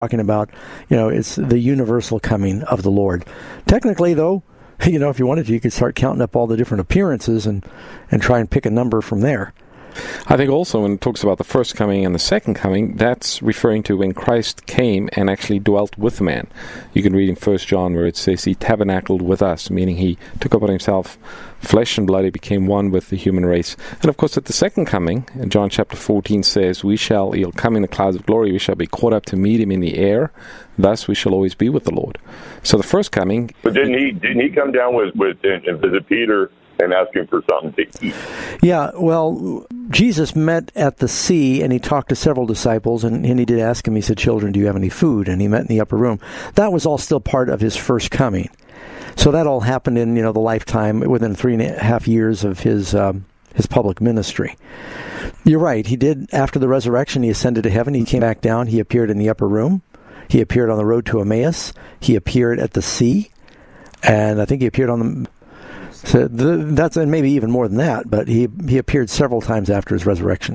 talking about, it's the universal coming of the Lord. Technically, though, if you wanted to, you could start counting up all the different appearances and try and pick a number from there. I think also when it talks about the first coming and the second coming, that's referring to when Christ came and actually dwelt with man. You can read in 1 John where it says he tabernacled with us, meaning he took upon himself flesh and blood, he became one with the human race. And of course at the second coming, John chapter 14 says, he'll come in the clouds of glory, we shall be caught up to meet him in the air, thus we shall always be with the Lord. So the first coming... But didn't he come down and visit Peter and ask him for something to eat? Yeah, well, Jesus met at the sea, and he talked to several disciples, and he did ask him, he said, "Children, do you have any food?" And he met in the upper room. That was all still part of his first coming. So that all happened in, the lifetime, within 3.5 years of his public ministry. You're right, he did, after the resurrection, he ascended to heaven, he came back down, he appeared in the upper room, he appeared on the road to Emmaus, he appeared at the sea, and I think he appeared on the... So that's, and maybe even more than that, but he appeared several times after his resurrection.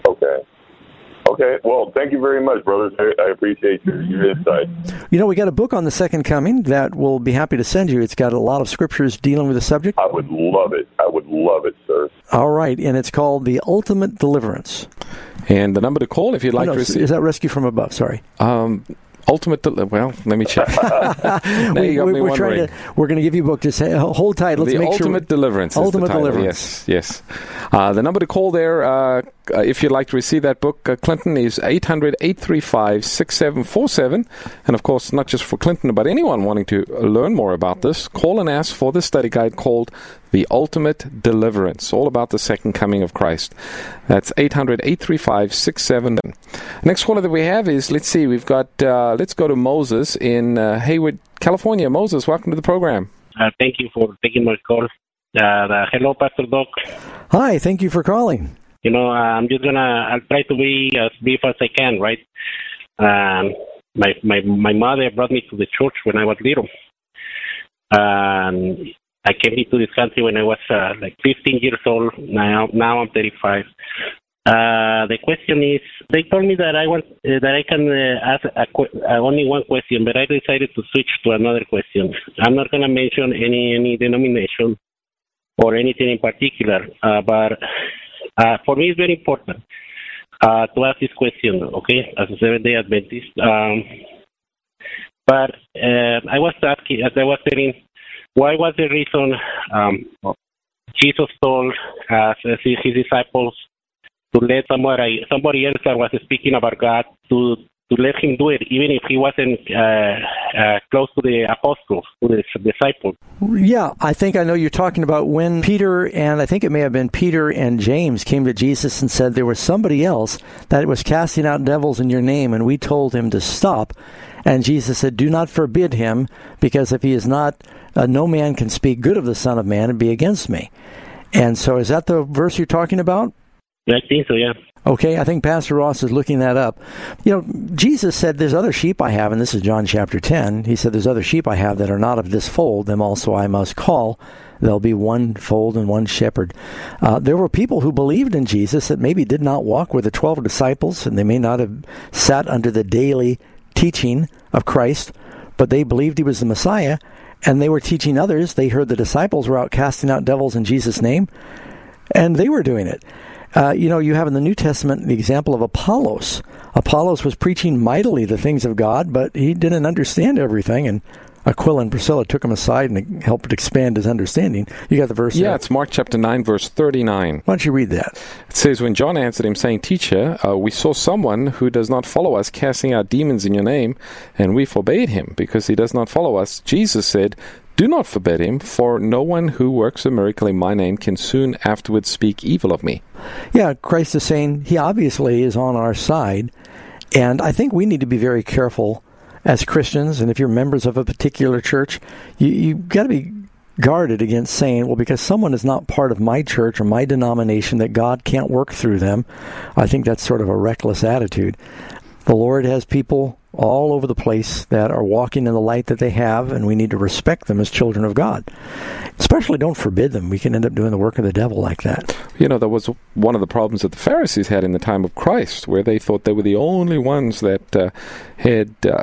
Okay. Well, thank you very much, brothers. I appreciate your insight. We got a book on the second coming that we'll be happy to send you. It's got a lot of scriptures dealing with the subject. I would love it, sir. All right, and it's called The Ultimate Deliverance. And the number to call if you'd like to receive... Is that Rescue from Above? Sorry. Well, let me check. Now you got me wondering. We're going to give you a book. Just say, hold tight. Let's make sure. The Ultimate Deliverance. Ultimate Deliverance. Yes. The number to call there, if you'd like to receive that book, Clinton, is 800-835-6747. And of course, not just for Clinton, but anyone wanting to learn more about this, call and ask for this study guide called The Ultimate Deliverance, all about the second coming of Christ. That's 800-835-6747. Next caller that we have is, we've got, let's go to Moses in Hayward, California. Moses, welcome to the program. Thank you for taking my call. Hello, Pastor Doc. Hi, thank you for calling. I'm just I'll try to be as brief as I can, right? My mother brought me to the church when I was little. I came into this country when I was 15 years old. Now I'm 35. The question is, they told me that I can ask only one question, but I decided to switch to another question. I'm not going to mention any denomination or anything in particular, but for me it's very important to ask this question, okay, as a Seventh-day Adventist. But I was asking, as I was saying, why was the reason Jesus told his disciples to let somebody else that was speaking about God to let him do it, even if he wasn't close to the apostles, to the disciples? Yeah, I think I know you're talking about when Peter, and I think it may have been Peter and James, came to Jesus and said there was somebody else that was casting out devils in your name, and we told him to stop. And Jesus said, do not forbid him, because if he is not, no man can speak good of the Son of Man and be against me. And so is that the verse you're talking about? I think so, yeah. Okay, I think Pastor Ross is looking that up. Jesus said, there's other sheep I have, and this is John chapter 10. He said, there's other sheep I have that are not of this fold, them also I must call. There'll be one fold and one shepherd. There were people who believed in Jesus that maybe did not walk with the 12 disciples, and they may not have sat under the daily teaching of Christ, but they believed he was the Messiah, and they were teaching others. They heard the disciples were out casting out devils in Jesus' name, and they were doing it. You have in the New Testament the example of Apollos. Apollos was preaching mightily the things of God, but he didn't understand everything, and Aquila and Priscilla took him aside and helped expand his understanding. You got the verse there? Yeah, it's Mark chapter 9, verse 39. Why don't you read that? It says, when John answered him, saying, Teacher, we saw someone who does not follow us casting out demons in your name, and we forbade him, because he does not follow us. Jesus said, do not forbid him, for no one who works a miracle in my name can soon afterwards speak evil of me. Yeah, Christ is saying he obviously is on our side, and I think we need to be very careful as Christians, and if you're members of a particular church, you've got to be guarded against saying, well, because someone is not part of my church or my denomination, that God can't work through them. I think that's sort of a reckless attitude. The Lord has people all over the place that are walking in the light that they have, and we need to respect them as children of God. Especially don't forbid them. We can end up doing the work of the devil like that. You know, that was one of the problems that the Pharisees had in the time of Christ, where they thought they were the only ones that had